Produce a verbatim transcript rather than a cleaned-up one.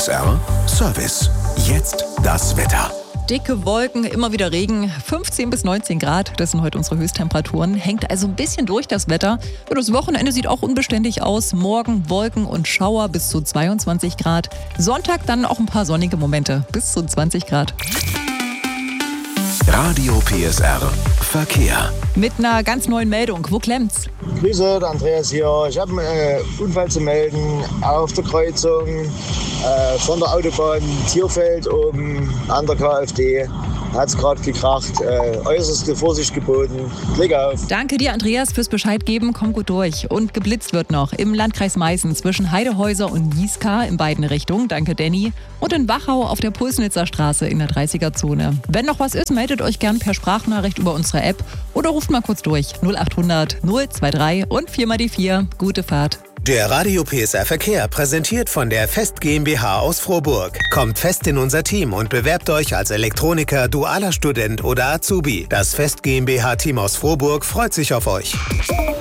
S R Service. Jetzt das Wetter. Dicke Wolken, immer wieder Regen, fünfzehn bis neunzehn Grad, das sind heute unsere Höchsttemperaturen. Hängt also ein bisschen durch das Wetter. Ja, das Wochenende sieht auch unbeständig aus. Morgen Wolken und Schauer bis zu zweiundzwanzig Grad. Sonntag dann auch ein paar sonnige Momente, bis zu zwanzig Grad. Radio P S R Verkehr. Mit einer ganz neuen Meldung. Wo klemmt's? Grüße, der Andreas hier. Ich habe einen äh, Unfall zu melden auf der Kreuzung äh, von der Autobahn Tierfeld oben an der K F D. Hat es gerade gekracht. Äh, äußerste Vorsicht geboten. Glück auf. Danke dir, Andreas, fürs Bescheid geben. Komm gut durch. Und geblitzt wird noch im Landkreis Meißen zwischen Heidehäuser und Nieskar in beiden Richtungen. Danke, Danny. Und in Wachau auf der Pulsnitzer Straße in der dreißiger-Zone. Wenn noch was ist, meldet euch gern per Sprachnachricht über unsere App oder ruft mal kurz durch. null acht hundert null zwei drei und vier mal die vier. Gute Fahrt. Der Radio P S R Verkehr präsentiert von der Fest GmbH aus Frohburg. Kommt fest in unser Team und bewerbt euch als Elektroniker, dualer Student oder Azubi. Das Fest GmbH Team aus Frohburg freut sich auf euch.